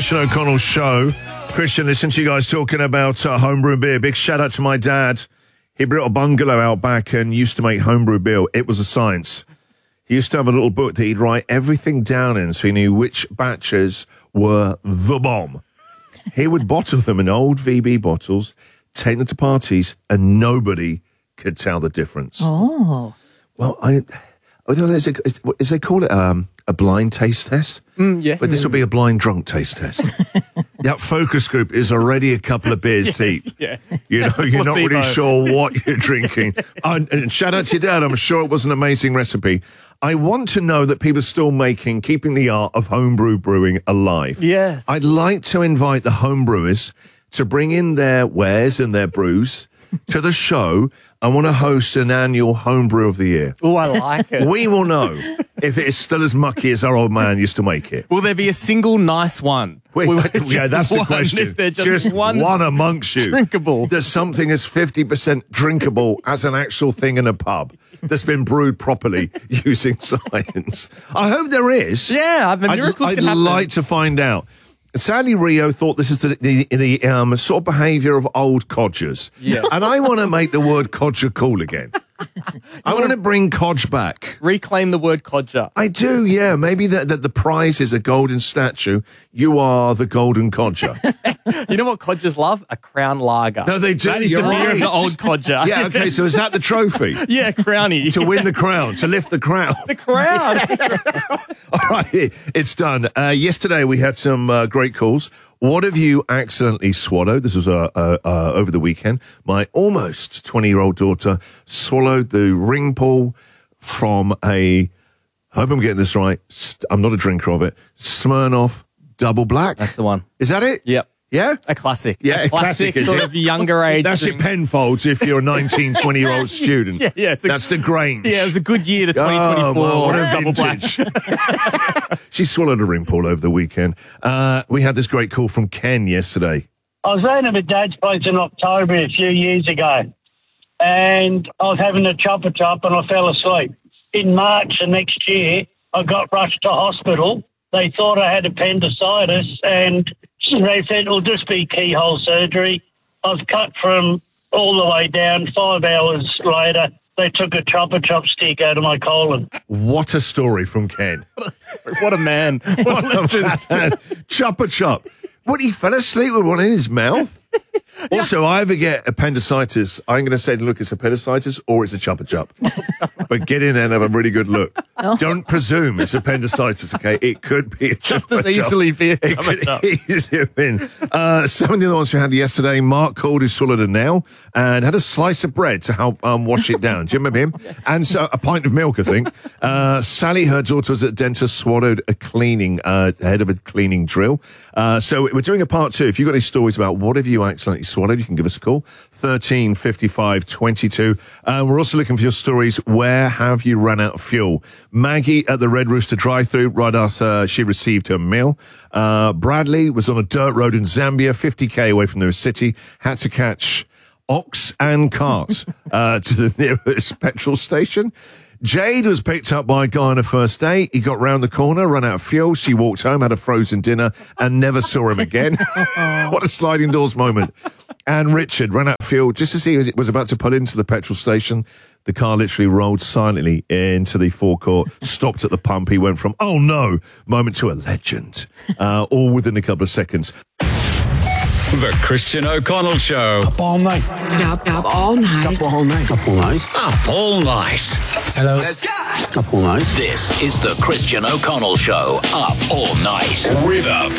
Christian O'Connell show. Christian, listen to you guys talking about homebrew beer. Big shout out to my dad. He built a bungalow out back and used to make homebrew beer. It was a science. He used to have a little book that he'd write everything down in so he knew which batches were the bomb. He would bottle them in old VB bottles, take them to parties, and nobody could tell the difference. Oh. Well, I don't know, is they call it a blind taste test? Yes. But this will be a blind drunk taste test. That focus group is already a couple of beers deep. Yeah. You know, you're not really Placebo. sure what you're drinking. And shout out to your dad. I'm sure it was an amazing recipe. I want to know that people are still keeping the art of homebrew brewing alive. Yes. I'd like to invite the homebrewers to bring in their wares and their brews to the show. I want to host an annual homebrew of the year. Oh, I like it. We will know if it is still as mucky as our old man used to make it. Will there be a single nice one? Yeah, that's the question. Is there just one amongst you. drinkable? There's something as 50% drinkable as an actual thing in a pub that's been brewed properly using science. I hope there is. Yeah, I mean, miracles I'd can happen. like to find out. Sadly, Rio thought this is the sort of behaviour of old codgers. Yeah. And I want to make the word codger cool again. I want to bring codge back. Reclaim the word codger. I do, yeah. Maybe that the prize is a golden statue. You are the golden codger. You know what codgers love? A crown lager. No, they do. That is You're the beer of right. the old codger. Yeah, okay, so is that the trophy? Yeah, crowny. To win the crown, to lift the crown. the crown. All right, it's done. Yesterday we had some great calls. What have you accidentally swallowed? This was over the weekend. My almost 20-year-old daughter swallowed the ring pull from I hope I'm getting this right. I'm not a drinker of it. Smirnoff Double Black. That's the one. Is that it? Yep. Yeah? A classic. Yeah, a classic is sort it? of younger age. That's your drink. Penfolds if you're a 19, 20-year-old student. Yeah. That's the Grange. Yeah, it was a good year, the Oh, 2024 well, what a Double Black. vintage. She swallowed a ring pull over the weekend. We had this great call from Ken yesterday. I was staying at my dad's place in October a few years ago, and I was having a chopper chop and I fell asleep. In March the next year, I got rushed to hospital. They thought I had appendicitis, and they said it'll just be keyhole surgery. I was cut from all the way down. 5 hours later, they took a chopper stick out of my colon. What a story from Ken. What a man. What a legend. Chopper chop. What, he fell asleep with one in his mouth? Also, I ever get appendicitis, I'm going to say, look, it's appendicitis or it's a chopper chop. But get in there and have a really good look. Don't presume it's appendicitis, okay? It could be a Just chopper as chop. easily be a It chopper could chop. easily have been. Some of the other ones we had yesterday, Mark called who swallowed a nail and had a slice of bread to help wash it down. Do you remember him? And so a pint of milk, I think. Sally, her daughter was at dentist, swallowed a head of a cleaning drill. So we're doing a part 2. If you've got any stories about what have you accidentally swallowed, you can give us a call. 13 55 22. We're also looking for your stories. Where have you run out of fuel? Maggie at the Red Rooster drive-thru right after she received her meal. Bradley was on a dirt road in Zambia, 50k away from the city, had to catch ox and cart to the nearest petrol station. Jade was picked up by a guy on a first date. He got round the corner, ran out of fuel. She walked home, had a frozen dinner, and never saw him again. What a sliding doors moment. And Richard ran out of fuel just as he was about to pull into the petrol station. The car literally rolled silently into the forecourt, stopped at the pump. He went from, oh no, moment to a legend, all within a couple of seconds. The Christian O'Connell Show. Up all night. Up all night. Up all night. Up all night. Up all night. Hello. Up all night. This is the Christian O'Connell Show. Up all night. With a